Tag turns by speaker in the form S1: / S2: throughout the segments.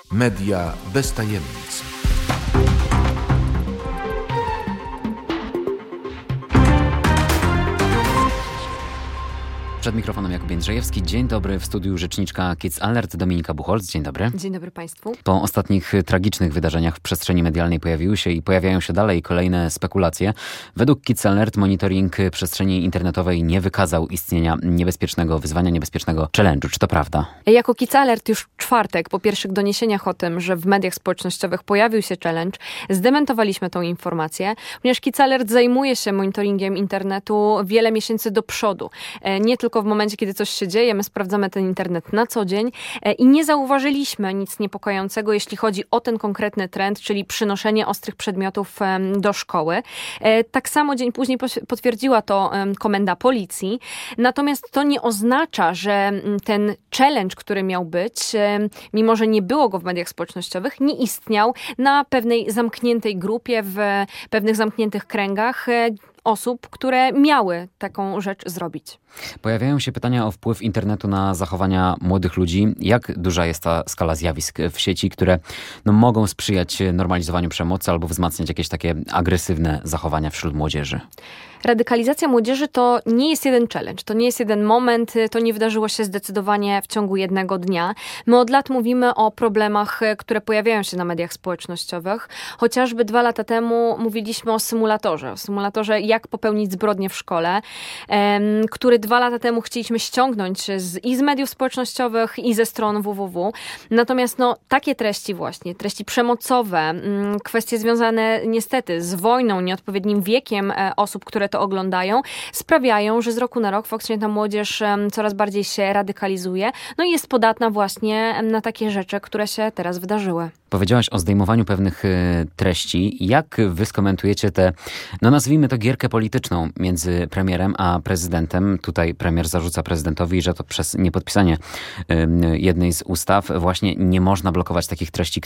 S1: Media bez tajemnic.
S2: Przed mikrofonem Jakub Jędrzejewski. Dzień dobry, w studiu rzeczniczka Kids Alert Dominika Buchholz. Dzień dobry.
S3: Dzień dobry Państwu.
S2: Po ostatnich tragicznych wydarzeniach w przestrzeni medialnej pojawiły się i pojawiają się dalej kolejne spekulacje. Według Kids Alert monitoring przestrzeni internetowej nie wykazał istnienia niebezpiecznego wyzwania, niebezpiecznego challenge'u. Czy to prawda?
S3: Jako Kids Alert już w czwartek, po pierwszych doniesieniach o tym, że w mediach społecznościowych pojawił się challenge, zdementowaliśmy tą informację, ponieważ Kids Alert zajmuje się monitoringiem internetu wiele miesięcy do przodu. Nie tylko w momencie, kiedy coś się dzieje, my sprawdzamy ten internet na co dzień i nie zauważyliśmy nic niepokojącego, jeśli chodzi o ten konkretny trend, czyli przynoszenie ostrych przedmiotów do szkoły. Tak samo dzień później potwierdziła to komenda policji. Natomiast to nie oznacza, że ten challenge, który miał być, mimo że nie było go w mediach społecznościowych, nie istniał na pewnej zamkniętej grupie, w pewnych zamkniętych kręgach osób, które miały taką rzecz zrobić.
S2: Pojawiają się pytania o wpływ internetu na zachowania młodych ludzi. Jak duża jest ta skala zjawisk w sieci, które mogą sprzyjać normalizowaniu przemocy albo wzmacniać jakieś takie agresywne zachowania wśród młodzieży?
S3: Radykalizacja młodzieży to nie jest jeden challenge, to nie jest jeden moment, to nie wydarzyło się zdecydowanie w ciągu jednego dnia. My od lat mówimy o problemach, które pojawiają się na mediach społecznościowych. Chociażby 2 lata temu mówiliśmy o symulatorze jak popełnić zbrodnię w szkole, który 2 lata temu chcieliśmy ściągnąć i z mediów społecznościowych, i ze stron www. Natomiast takie treści właśnie, treści przemocowe, kwestie związane niestety z wojną, nieodpowiednim wiekiem osób, które to oglądają, sprawiają, że z roku na rok faktycznie ta młodzież coraz bardziej się radykalizuje, i jest podatna właśnie na takie rzeczy, które się teraz wydarzyły.
S2: Powiedziałaś o zdejmowaniu pewnych treści. Jak wy skomentujecie tę, nazwijmy to gierkę polityczną między premierem a prezydentem? Tutaj premier zarzuca prezydentowi, że to przez niepodpisanie jednej z ustaw właśnie nie można blokować takich treści,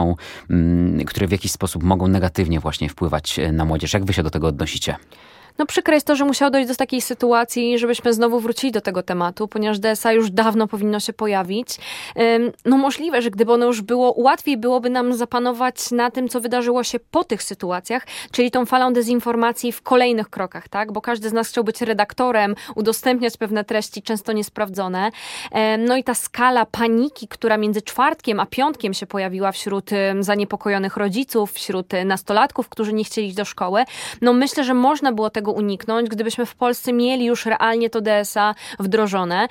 S2: które w jakiś sposób mogą negatywnie właśnie wpływać na młodzież. Jak wy się do tego odnosicie?
S3: Przykre jest to, że musiało dojść do takiej sytuacji, żebyśmy znowu wrócili do tego tematu, ponieważ DSA już dawno powinno się pojawić. Możliwe, że gdyby ono już było, łatwiej byłoby nam zapanować na tym, co wydarzyło się po tych sytuacjach, czyli tą falą dezinformacji w kolejnych krokach, tak? Bo każdy z nas chciał być redaktorem, udostępniać pewne treści, często niesprawdzone. I ta skala paniki, która między czwartkiem a piątkiem się pojawiła wśród zaniepokojonych rodziców, wśród nastolatków, którzy nie chcieli iść do szkoły, myślę, że można było tego uniknąć, gdybyśmy w Polsce mieli już realnie to DSA wdrożone.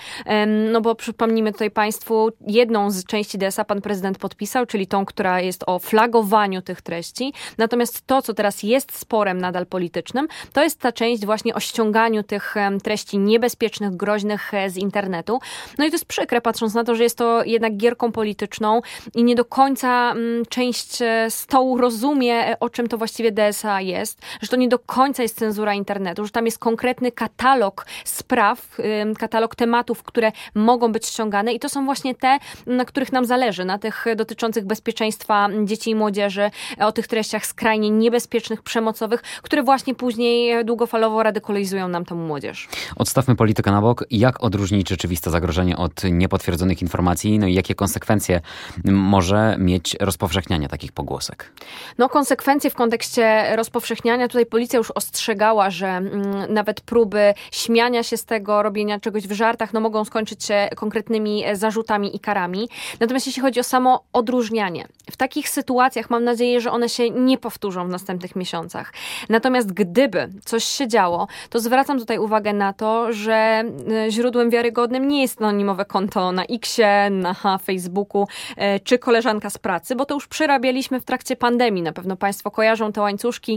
S3: Bo przypomnijmy tutaj Państwu, jedną z części DSA pan prezydent podpisał, czyli tą, która jest o flagowaniu tych treści. Natomiast to, co teraz jest sporem nadal politycznym, to jest ta część właśnie o ściąganiu tych treści niebezpiecznych, groźnych z internetu. I to jest przykre, patrząc na to, że jest to jednak gierką polityczną i nie do końca część stołu rozumie, o czym to właściwie DSA jest, że to nie do końca jest cenzura internetu, że tam jest konkretny katalog spraw, katalog tematów, które mogą być ściągane i to są właśnie te, na których nam zależy, na tych dotyczących bezpieczeństwa dzieci i młodzieży, o tych treściach skrajnie niebezpiecznych, przemocowych, które właśnie później długofalowo radykalizują nam tę młodzież.
S2: Odstawmy politykę na bok. Jak odróżnić rzeczywiste zagrożenie od niepotwierdzonych informacji? I jakie konsekwencje może mieć rozpowszechnianie takich pogłosek?
S3: Konsekwencje w kontekście rozpowszechniania, tutaj policja już ostrzegała, że nawet próby śmiania się z tego, robienia czegoś w żartach, mogą skończyć się konkretnymi zarzutami i karami. Natomiast jeśli chodzi o samo odróżnianie, w takich sytuacjach mam nadzieję, że one się nie powtórzą w następnych miesiącach. Natomiast gdyby coś się działo, to zwracam tutaj uwagę na to, że źródłem wiarygodnym nie jest anonimowe konto na X-ie, na Facebooku, czy koleżanka z pracy, bo to już przerabialiśmy w trakcie pandemii. Na pewno Państwo kojarzą te łańcuszki.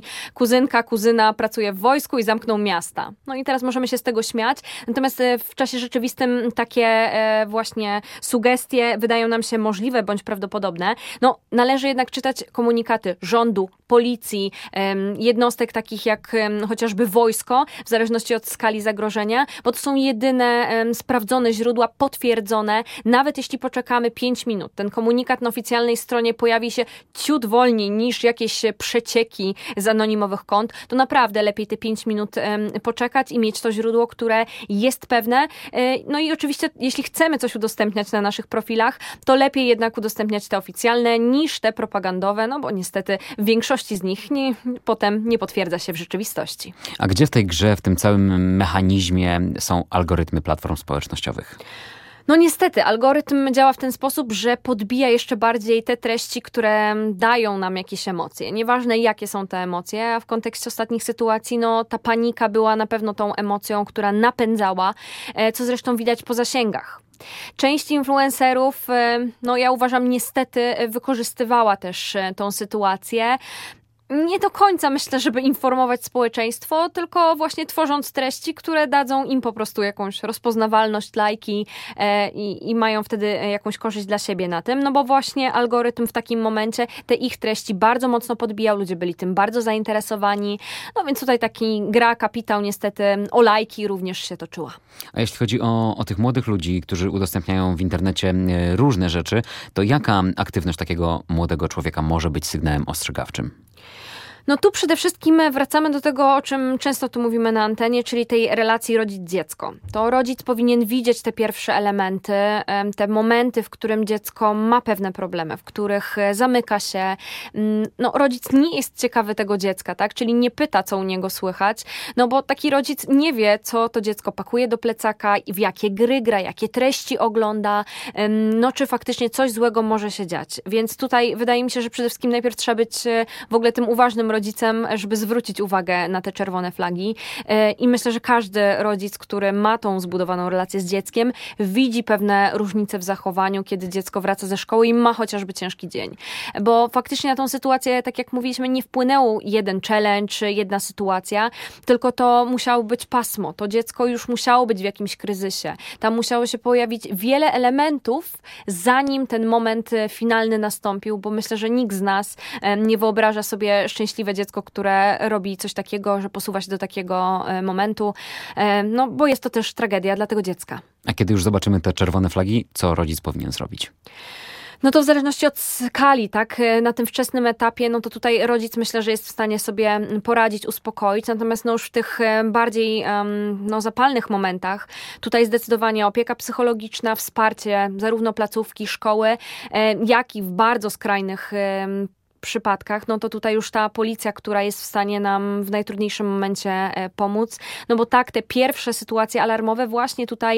S3: Kuzyna pracuje w wojsku i zamknął miasta. I teraz możemy się z tego śmiać. Natomiast w czasie rzeczywistym takie właśnie sugestie wydają nam się możliwe bądź prawdopodobne. Należy jednak czytać komunikaty rządu, policji, jednostek takich jak chociażby wojsko, w zależności od skali zagrożenia, bo to są jedyne sprawdzone źródła, potwierdzone, nawet jeśli poczekamy 5 minut. Ten komunikat na oficjalnej stronie pojawi się ciut wolniej niż jakieś przecieki z anonimowych kont, to naprawdę lepiej te 5 minut poczekać i mieć to źródło, które jest pewne. No i oczywiście, jeśli chcemy coś udostępniać na naszych profilach, to lepiej jednak udostępniać te oficjalne niż te propagandowe, no bo niestety w większości z nich potem nie potwierdza się w rzeczywistości.
S2: A gdzie w tej grze, w tym całym mechanizmie są algorytmy platform społecznościowych?
S3: No niestety, algorytm działa w ten sposób, że podbija jeszcze bardziej te treści, które dają nam jakieś emocje. Nieważne jakie są te emocje, a w kontekście ostatnich sytuacji, no ta panika była na pewno tą emocją, która napędzała, co zresztą widać po zasięgach. Część influencerów, no ja uważam niestety, wykorzystywała też tą sytuację. Nie do końca myślę, żeby informować społeczeństwo, tylko właśnie tworząc treści, które dadzą im po prostu jakąś rozpoznawalność, lajki i mają wtedy jakąś korzyść dla siebie na tym, no bo właśnie algorytm w takim momencie te ich treści bardzo mocno podbijał, ludzie byli tym bardzo zainteresowani, no więc tutaj taki gra, kapitał niestety o lajki również się toczyła.
S2: A jeśli chodzi o tych młodych ludzi, którzy udostępniają w internecie różne rzeczy, to jaka aktywność takiego młodego człowieka może być sygnałem ostrzegawczym?
S3: No tu przede wszystkim wracamy do tego, o czym często tu mówimy na antenie, czyli tej relacji rodzic-dziecko. To rodzic powinien widzieć te pierwsze elementy, te momenty, w którym dziecko ma pewne problemy, w których zamyka się. No rodzic nie jest ciekawy tego dziecka, tak? Czyli nie pyta, co u niego słychać, no bo taki rodzic nie wie, co to dziecko pakuje do plecaka i w jakie gry gra, jakie treści ogląda, no czy faktycznie coś złego może się dziać. Więc tutaj wydaje mi się, że przede wszystkim najpierw trzeba być w ogóle tym uważnym rodzicem, żeby zwrócić uwagę na te czerwone flagi. I myślę, że każdy rodzic, który ma tą zbudowaną relację z dzieckiem, widzi pewne różnice w zachowaniu, kiedy dziecko wraca ze szkoły i ma chociażby ciężki dzień. Bo faktycznie na tą sytuację, tak jak mówiliśmy, nie wpłynęło jeden challenge, jedna sytuacja, tylko to musiało być pasmo. To dziecko już musiało być w jakimś kryzysie. Tam musiało się pojawić wiele elementów, zanim ten moment finalny nastąpił, bo myślę, że nikt z nas nie wyobraża sobie szczęśliwe dziecko, które robi coś takiego, że posuwa się do takiego momentu, no bo jest to też tragedia dla tego dziecka.
S2: A kiedy już zobaczymy te czerwone flagi, co rodzic powinien zrobić?
S3: No to w zależności od skali, tak, na tym wczesnym etapie, no to tutaj rodzic myślę, że jest w stanie sobie poradzić, uspokoić, natomiast no już w tych bardziej zapalnych momentach, tutaj zdecydowanie opieka psychologiczna, wsparcie zarówno placówki, szkoły, jak i w bardzo skrajnych przypadkach, no to tutaj już ta policja, która jest w stanie nam w najtrudniejszym momencie pomóc, no bo tak, te pierwsze sytuacje alarmowe właśnie tutaj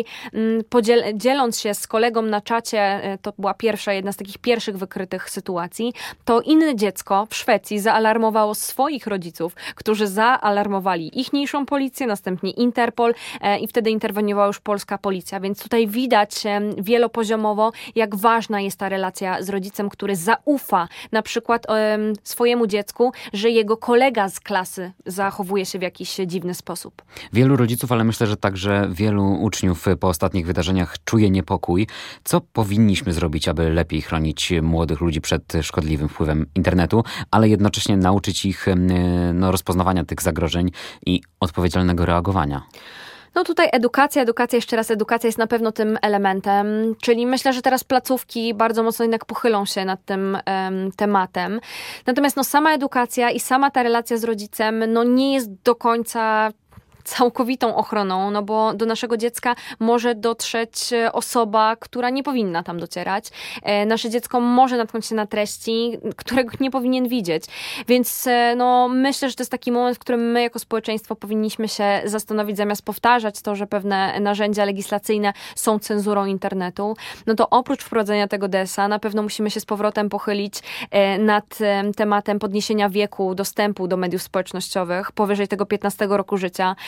S3: dzieląc się z kolegą na czacie, to była jedna z takich pierwszych wykrytych sytuacji, to inne dziecko w Szwecji zaalarmowało swoich rodziców, którzy zaalarmowali ichniejszą policję, następnie Interpol i wtedy interweniowała już polska policja, więc tutaj widać wielopoziomowo, jak ważna jest ta relacja z rodzicem, który zaufa na przykład swojemu dziecku, że jego kolega z klasy zachowuje się w jakiś dziwny sposób.
S2: Wielu rodziców, ale myślę, że także wielu uczniów po ostatnich wydarzeniach czuje niepokój. Co powinniśmy zrobić, aby lepiej chronić młodych ludzi przed szkodliwym wpływem internetu, ale jednocześnie nauczyć ich rozpoznawania tych zagrożeń i odpowiedzialnego reagowania?
S3: No tutaj edukacja jest na pewno tym elementem, czyli myślę, że teraz placówki bardzo mocno jednak pochylą się nad tym tematem. Natomiast sama edukacja i sama ta relacja z rodzicem nie jest do końca całkowitą ochroną, no bo do naszego dziecka może dotrzeć osoba, która nie powinna tam docierać. Nasze dziecko może natknąć się na treści, którego nie powinien widzieć. Więc myślę, że to jest taki moment, w którym my jako społeczeństwo powinniśmy się zastanowić, zamiast powtarzać to, że pewne narzędzia legislacyjne są cenzurą internetu, no to oprócz wprowadzenia tego DSA na pewno musimy się z powrotem pochylić nad tematem podniesienia wieku dostępu do mediów społecznościowych powyżej tego 15 roku życia.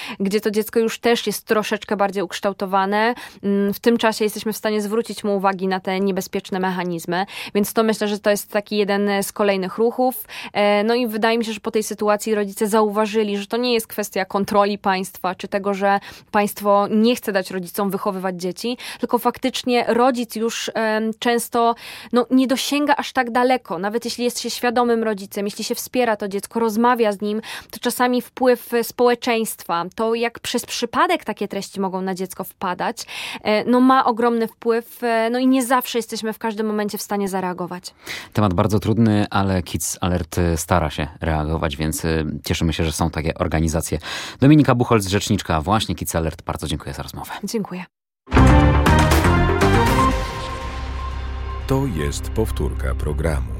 S3: gdzie to dziecko już też jest troszeczkę bardziej ukształtowane. W tym czasie jesteśmy w stanie zwrócić mu uwagi na te niebezpieczne mechanizmy, więc to myślę, że to jest taki jeden z kolejnych ruchów. No i wydaje mi się, że po tej sytuacji rodzice zauważyli, że to nie jest kwestia kontroli państwa, czy tego, że państwo nie chce dać rodzicom wychowywać dzieci, tylko faktycznie rodzic już często nie dosięga aż tak daleko. Nawet jeśli jest się świadomym rodzicem, jeśli się wspiera to dziecko, rozmawia z nim, to czasami wpływ społeczeństwa, to jak przez przypadek takie treści mogą na dziecko wpadać, ma ogromny wpływ, i nie zawsze jesteśmy w każdym momencie w stanie zareagować.
S2: Temat bardzo trudny, ale Kids Alert stara się reagować, więc cieszymy się, że są takie organizacje. Dominika Buchholz, rzeczniczka właśnie Kids Alert. Bardzo dziękuję za rozmowę.
S3: Dziękuję.
S1: To jest powtórka programu.